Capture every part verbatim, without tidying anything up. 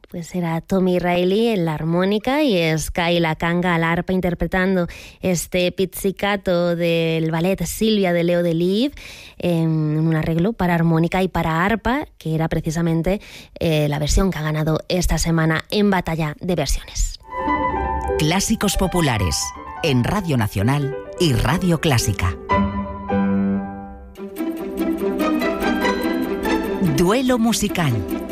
Pues era Tommy Reilly en la armónica y Sky Lakanga al arpa interpretando este pizzicato del ballet Silvia de Leo Delibes en un arreglo para armónica y para arpa, que era precisamente eh, la versión que ha ganado esta semana en Batalla de Versiones. Clásicos populares en Radio Nacional y Radio Clásica. Duelo musical.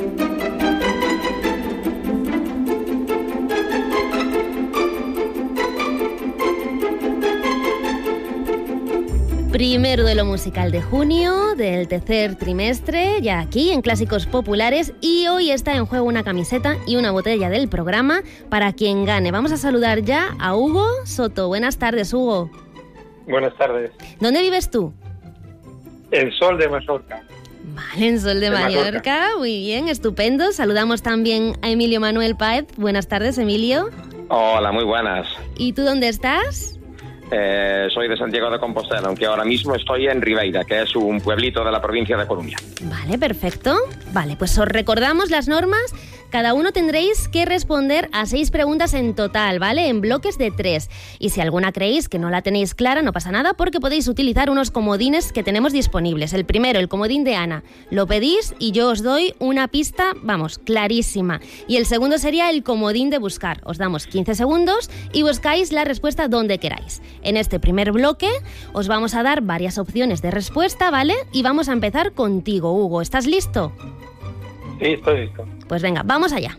Primer duelo musical de junio, del tercer trimestre, ya aquí en Clásicos Populares, y hoy está en juego una camiseta y una botella del programa para quien gane. Vamos a saludar ya a Hugo Soto. Buenas tardes, Hugo. Buenas tardes. ¿Dónde vives tú? En Sol de Mallorca. Vale, en Sol de, de Mallorca. Mallorca. Muy bien, estupendo. Saludamos también a Emilio Manuel Páez. Buenas tardes, Emilio. Hola, muy buenas. ¿Y tú dónde estás? Eh, soy de Santiago de Compostela, aunque ahora mismo estoy en Ribeira, que es un pueblito de la provincia de Coruña. Vale, perfecto. Vale, pues os recordamos las normas. Cada uno tendréis que responder a seis preguntas en total, ¿vale? En bloques de tres. Y si alguna creéis que no la tenéis clara, no pasa nada, porque podéis utilizar unos comodines que tenemos disponibles. El primero, el comodín de Ana. Lo pedís y yo os doy una pista, vamos, clarísima. Y el segundo sería el comodín de buscar. Os damos quince segundos y buscáis la respuesta donde queráis. En este primer bloque os vamos a dar varias opciones de respuesta, ¿vale? Y vamos a empezar contigo, Hugo. ¿Estás listo? Sí, estoy listo. Pues venga, vamos allá.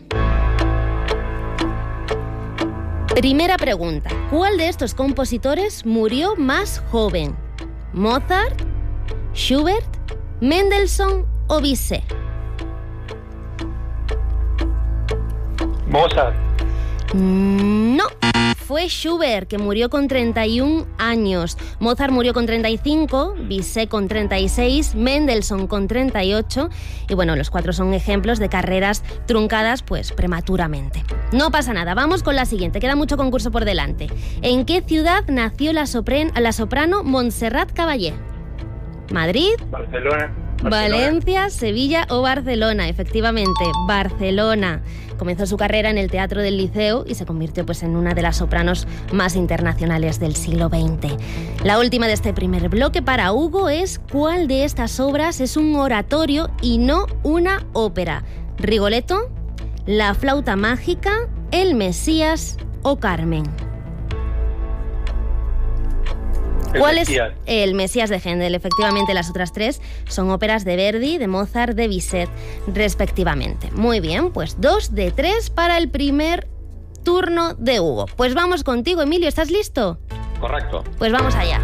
Primera pregunta. ¿Cuál de estos compositores murió más joven? ¿Mozart, Schubert, Mendelssohn o Bizet? Mozart. No, fue Schubert, que murió con treinta y un años. Mozart murió con treinta y cinco, Bizet con treinta y seis, Mendelssohn con treinta y ocho. Y bueno, los cuatro son ejemplos de carreras truncadas pues prematuramente. No pasa nada, vamos con la siguiente, queda mucho concurso por delante. ¿En qué ciudad nació la, sopren- la soprano Montserrat Caballé? ¿Madrid? Barcelona. Barcelona. Valencia, Sevilla o Barcelona. Efectivamente, Barcelona. Comenzó su carrera en el Teatro del Liceo y se convirtió pues, en una de las sopranos más internacionales del siglo veinte. La última de este primer bloque para Hugo es: ¿cuál de estas obras es un oratorio y no una ópera? ¿Rigoletto, La flauta mágica, El Mesías o Carmen? El ¿Cuál Mesías. es El Mesías de Händel? Efectivamente, las otras tres son óperas de Verdi, de Mozart, de Bizet, respectivamente. Muy bien, pues dos de tres para el primer turno de Hugo. Pues vamos contigo, Emilio, ¿estás listo? Correcto. Pues vamos allá.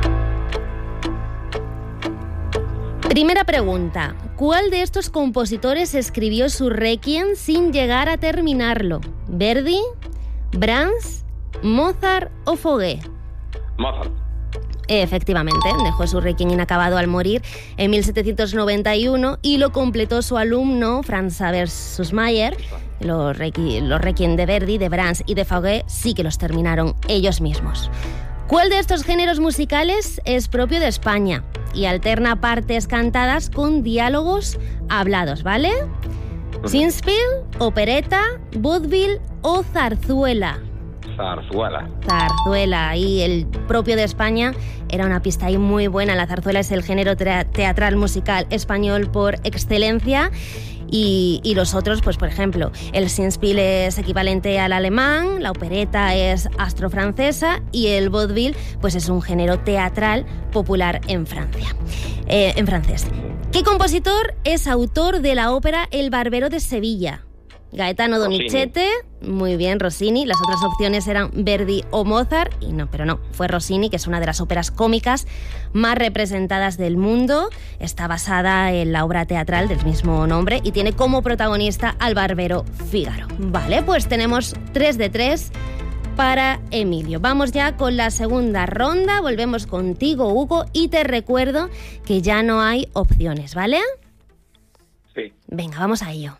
Primera pregunta. ¿Cuál de estos compositores escribió su Requiem sin llegar a terminarlo? ¿Verdi, Brahms, Mozart o Fauré? Mozart. Efectivamente, dejó su Requiem inacabado al morir en mil setecientos noventa y uno y lo completó su alumno Franz Xaver Süssmayr. Los Requiem, los Requiem de Verdi, de Brahms y de Fauré sí que los terminaron ellos mismos. ¿Cuál de estos géneros musicales es propio de España y alterna partes cantadas con diálogos hablados, ¿vale? Singspiel, opereta, vaudeville o zarzuela. Zarzuela. Zarzuela, y el propio de España era una pista ahí muy buena. La zarzuela es el género tra- teatral musical español por excelencia. Y, y los otros, pues por ejemplo, el Singspiel es equivalente al alemán, la opereta es austro-francesa y el vaudeville pues es un género teatral popular en Francia, eh, en francés. ¿Qué compositor es autor de la ópera El Barbero de Sevilla? Gaetano Donizetti, muy bien, Rossini. Las otras opciones eran Verdi o Mozart, y no, pero no, fue Rossini, que es una de las óperas cómicas más representadas del mundo. Está basada en la obra teatral del mismo nombre y tiene como protagonista al barbero Fígaro. Vale, pues tenemos tres de tres para Emilio. Vamos ya con la segunda ronda, volvemos contigo, Hugo, y te recuerdo que ya no hay opciones, ¿vale? Sí. Venga, vamos a ello.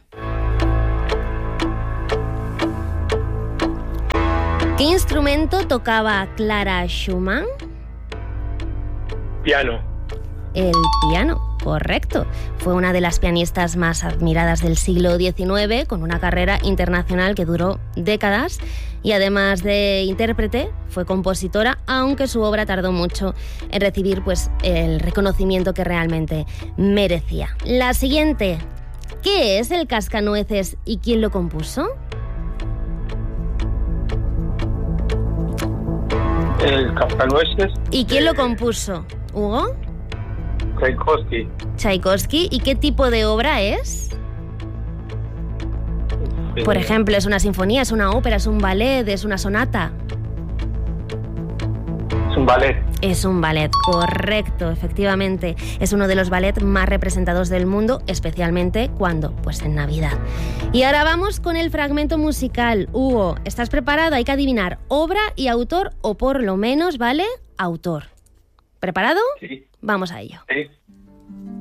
¿Qué instrumento tocaba Clara Schumann? Piano. El piano, Correcto. Fue una de las pianistas más admiradas del siglo diecinueve, con una carrera internacional que duró décadas. Y además de intérprete, fue compositora, aunque su obra tardó mucho en recibir pues, el reconocimiento que realmente merecía. La siguiente. ¿Qué es el Cascanueces y quién lo compuso? El Cascanueces. ¿Y quién eh, lo compuso? ¿Hugo? Tchaikovsky. Tchaikovsky. ¿Y qué tipo de obra es? Eh, Por ejemplo, ¿es una sinfonía, es una ópera, es un ballet, es una sonata? Es un ballet. Es un ballet, correcto, efectivamente. Es uno de los ballets más representados del mundo, especialmente cuando, pues en Navidad. Y ahora vamos con el fragmento musical. Hugo, ¿estás preparado? Hay que adivinar obra y autor, o por lo menos, ¿vale? Autor. ¿Preparado? Sí. Vamos a ello. Sí.